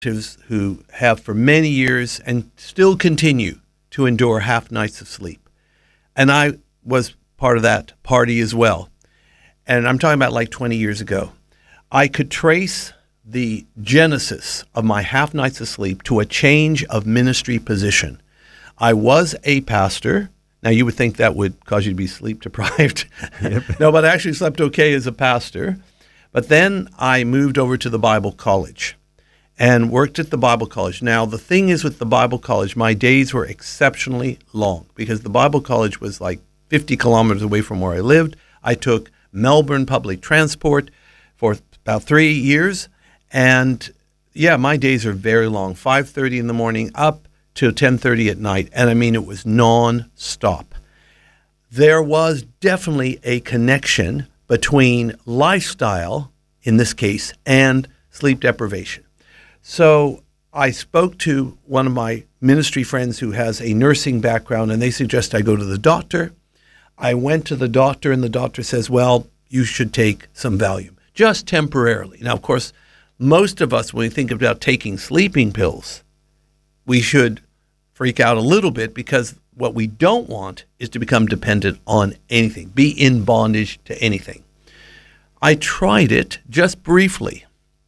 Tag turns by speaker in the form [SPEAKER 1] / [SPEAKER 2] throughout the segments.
[SPEAKER 1] relatives who have for many years and still continue to endure half nights of sleep. And I was part of that party as well. And I'm talking about like 20 years ago. I could trace the genesis of my half nights of sleep to a change of ministry position. I was a pastor. Now, you would think that would cause you to be sleep deprived. Yep. No, but I actually slept okay as a pastor. But then I moved over to the Bible college and worked at the Bible college. Now, the thing is with the Bible college, my days were exceptionally long because the Bible college was like 50 kilometers away from where I lived. I took Melbourne public transport for about 3 years. And yeah, my days are very long, 5:30 in the morning up to 10:30 at night. And I mean, it was non-stop. There was definitely a connection between lifestyle, in this case, and sleep deprivation. So I spoke to one of my ministry friends who has a nursing background, and they suggest I go to the doctor. I went to the doctor, and the doctor says, well, you should take some Valium, just temporarily. Now, of course, most of us, when we think about taking sleeping pills, we should freak out a little bit because what we don't want is to become dependent on anything, be in bondage to anything. I tried it just briefly.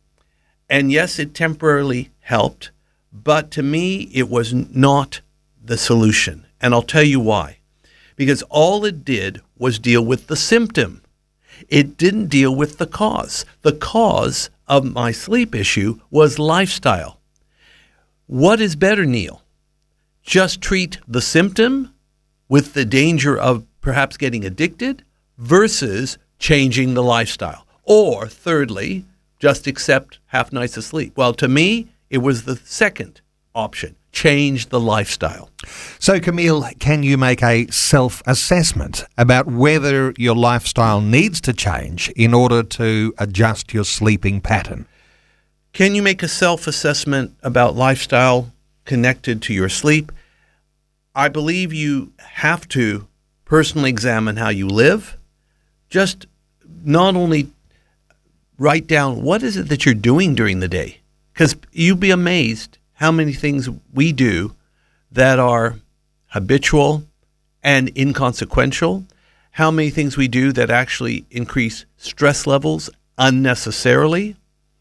[SPEAKER 1] And yes, it temporarily helped, but to me, it was not the solution. And I'll tell you why. Because all it did was deal with the symptom. It didn't deal with the cause. The cause of my sleep issue was lifestyle. What is better, Neil? Just treat the symptom with the danger of perhaps getting addicted versus changing the lifestyle. Or thirdly, just accept half nights of sleep. Well, to me, it was the second option. Change the lifestyle.
[SPEAKER 2] So, Camille, can you make a self-assessment about whether your lifestyle needs to change in order to adjust your sleeping pattern?
[SPEAKER 1] Can you make a self-assessment about lifestyle connected to your sleep? I believe you have to personally examine how you live. Just not only write down what is it that you're doing during the day, because you'll be amazed how many things we do that are habitual and inconsequential, how many things we do that actually increase stress levels unnecessarily,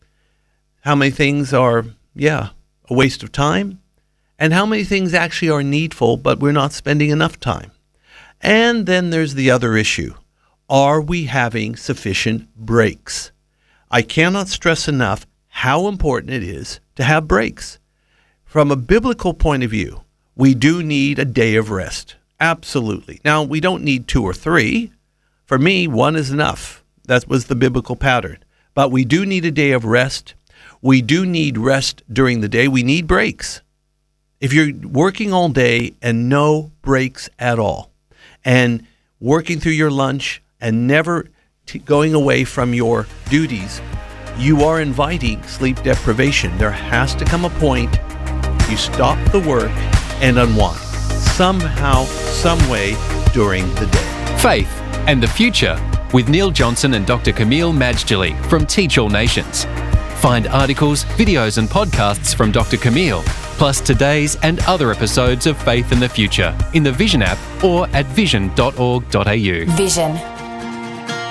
[SPEAKER 1] how many things are, a waste of time, and how many things actually are needful, but we're not spending enough time. And then there's the other issue. Are we having sufficient breaks? I cannot stress enough how important it is to have breaks. From a biblical point of view, we do need a day of rest. Absolutely. Now, we don't need 2 or 3. For me, 1 is enough. That was the biblical pattern. But we do need a day of rest. We do need rest during the day. We need breaks. If you're working all day and no breaks at all, and working through your lunch and never going away from your duties, you are inviting sleep deprivation. There has to come a point you stop the work and unwind somehow, some way during the day.
[SPEAKER 3] Faith and the Future with Neil Johnson and Dr. Camille Majdali from Teach All Nations. Find articles, videos and podcasts from Dr. Camille, plus today's and other episodes of Faith and the Future in the Vision app or at vision.org.au.
[SPEAKER 4] Vision.